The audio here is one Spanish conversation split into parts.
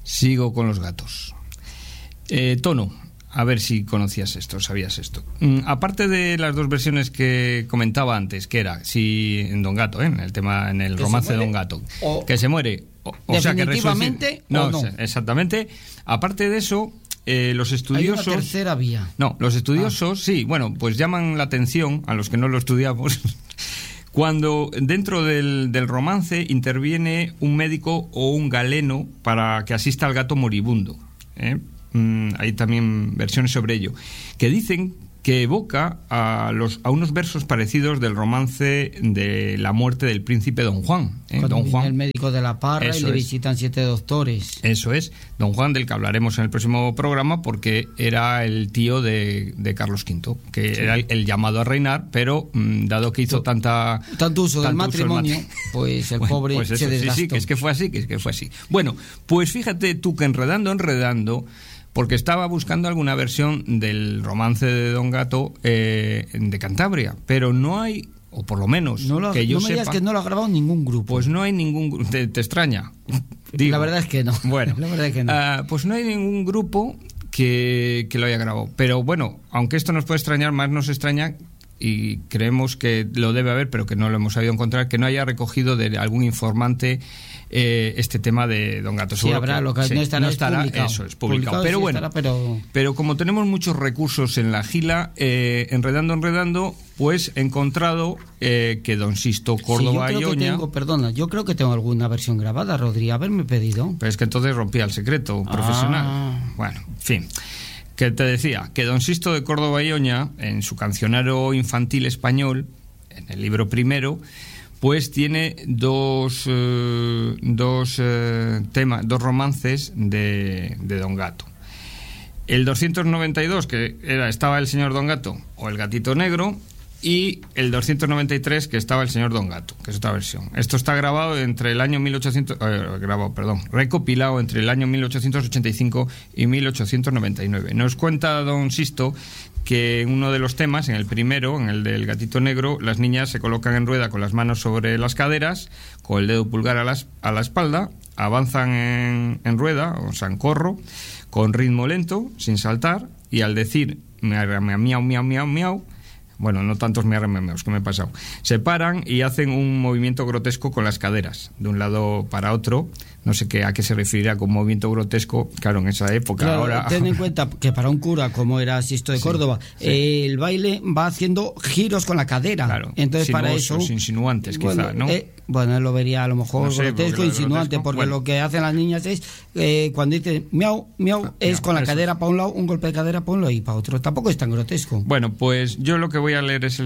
Sigo con los gatos. Tono, a ver si conocías esto, sabías esto. Aparte de las dos versiones que comentaba antes, que era si en Don Gato, en el tema, en el romance de Don Gato, que se muere, o sea que definitivamente o no. Exactamente. Aparte de eso, los estudiosos. Hay una tercera vía. No, los estudiosos, sí, bueno, pues llaman la atención a los que no lo estudiamos. Cuando dentro del romance interviene un médico o un galeno para que asista al gato moribundo. Hay también versiones sobre ello, que dicen que evoca a unos versos parecidos del romance de la muerte del príncipe Don Juan. Cuando Don Juan, el médico de la Parra y le visitan 7 doctores. Eso es, Don Juan, del que hablaremos en el próximo programa, porque era el tío de Carlos V, que era el llamado a reinar, pero dado que hizo tanto uso del matrimonio, pues el pobre pues eso, se desgastó. Sí, que es que fue así. Bueno, pues fíjate tú que enredando, porque estaba buscando alguna versión del romance de Don Gato de Cantabria, pero no hay, o por lo menos que yo sepa. No me digas que no lo ha grabado ningún grupo. Pues no hay ningún grupo. ¿Te extraña? Digo, la verdad es que no. Bueno, la verdad es que no. Pues no hay ningún grupo que lo haya grabado. Pero bueno, aunque esto nos puede extrañar, más nos extraña, y creemos que lo debe haber, pero que no lo hemos sabido encontrar, que no haya recogido de algún informante este tema de Don Gato. Sí, habrá, lo que sí, no estará publicado. Eso es, publicado. Pero sí bueno, estará, pero como tenemos muchos recursos en la gila, enredando, pues he encontrado que Don Sisto Córdoba y Oña... yo creo que tengo alguna versión grabada, Rodri, haberme pedido. Pero es que entonces rompía el secreto profesional. Bueno, en fin... Que te decía que Don Sisto de Córdoba y Oña, en su cancionario infantil español, en el libro primero, pues tiene dos romances de Don Gato. El 292, que estaba el señor Don Gato o el gatito negro, y el 293, que estaba el señor Don Gato, que es otra versión. Esto está grabado entre el año recopilado entre el año 1885 y 1899. Nos cuenta Don Sisto que en uno de los temas, en el primero, en el del gatito negro, las niñas se colocan en rueda con las manos sobre las caderas, con el dedo pulgar a la espalda, avanzan en rueda, o sea, en corro, con ritmo lento, sin saltar, y al decir miau, miau, miau, miau, miau, bueno, no tantos miarrememeos que me he pasado, se paran y hacen un movimiento grotesco con las caderas, de un lado para otro. No sé a qué se referirá con movimiento grotesco, claro, en esa época. Claro, ahora... ten en cuenta que para un cura, como era Sisto de Córdoba, el baile va haciendo giros con la cadera. Claro, entonces para eso... insinuantes, quizá, ¿no? Bueno, él lo vería a lo mejor grotesco, insinuante, porque lo que hacen las niñas es, cuando dicen miau, miau, es con la cadera para un lado, un golpe de cadera para un lado y para otro. Tampoco es tan grotesco. Bueno, pues yo lo que voy a leer es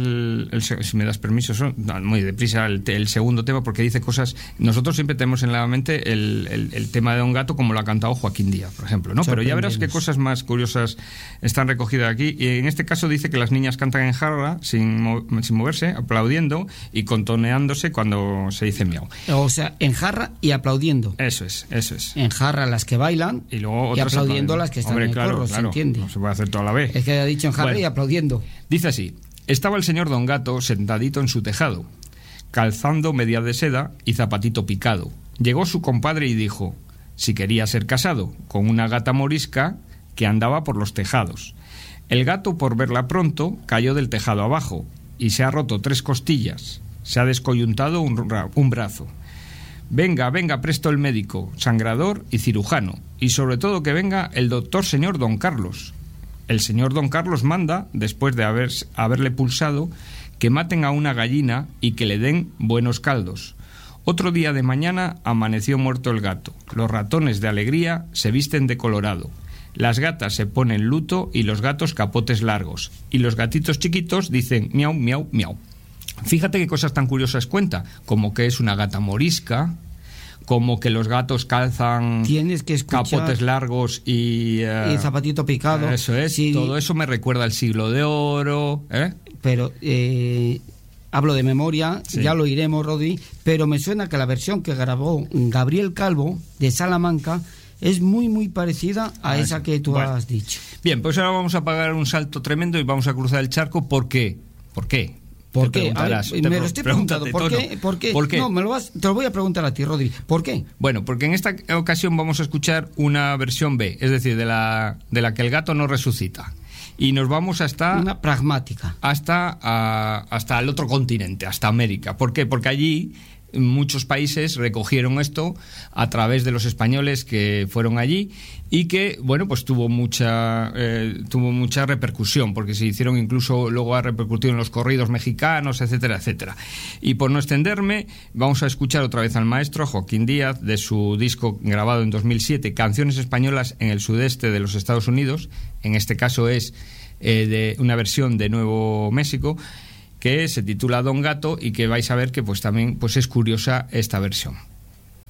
si me das permiso, muy deprisa, el segundo tema, porque dice cosas... Nosotros siempre tenemos en la mente el tema de Don Gato como lo ha cantado Joaquín Díaz, por ejemplo, ¿no? Pero ya verás qué cosas más curiosas están recogidas aquí. Y en este caso dice que las niñas cantan en jarra, sin moverse, aplaudiendo y contoneándose cuando se dice miau. O sea, en jarra y aplaudiendo. Eso es. En jarra las que bailan y luego aplaudiendo las que están en el corro, ¿se entiende? No se puede hacer toda la vez. Es que ha dicho en jarra y aplaudiendo. Dice así: estaba el señor Don Gato sentadito en su tejado, calzando media de seda y zapatito picado. Llegó su compadre y dijo, si quería ser casado, con una gata morisca que andaba por los tejados. El gato, por verla pronto, cayó del tejado abajo y se ha roto 3 costillas. Se ha descoyuntado un brazo. Venga, presto el médico, sangrador y cirujano. Y sobre todo que venga el doctor señor Don Carlos. El señor Don Carlos manda, después de haberle pulsado, que maten a una gallina y que le den buenos caldos. Otro día de mañana amaneció muerto el gato. Los ratones de alegría se visten de colorado. Las gatas se ponen luto y los gatos capotes largos. Y los gatitos chiquitos dicen miau, miau, miau. Fíjate qué cosas tan curiosas cuenta, como que es una gata morisca, como que los gatos calzan capotes largos y zapatito picado. Eso es, sí. Todo eso me recuerda al Siglo de Oro. Pero hablo de memoria, sí. Ya lo iremos, Rodri, pero me suena que la versión que grabó Gabriel Calvo de Salamanca es muy, muy parecida a esa que tú has dicho. Bien, pues ahora vamos a pagar un salto tremendo y vamos a cruzar el charco. ¿Por qué? ¿Por qué? Me lo estoy preguntando. ¿Por qué? No, te lo voy a preguntar a ti, Rodri. ¿Por qué? Bueno, porque en esta ocasión vamos a escuchar una versión B, es decir, de la que el gato no resucita. Y nos vamos hasta... Una pragmática. Hasta el otro continente, hasta América. ¿Por qué? Porque allí muchos países recogieron esto a través de los españoles que fueron allí y que, bueno, pues tuvo mucha repercusión, porque se hicieron, incluso luego ha repercutido en los corridos mexicanos, etcétera, etcétera. Y por no extenderme, vamos a escuchar otra vez al maestro Joaquín Díaz de su disco grabado en 2007, Canciones españolas en el sudeste de los Estados Unidos. En este caso es de una versión de Nuevo México, que se titula Don Gato, y que vais a ver que pues también pues es curiosa esta versión.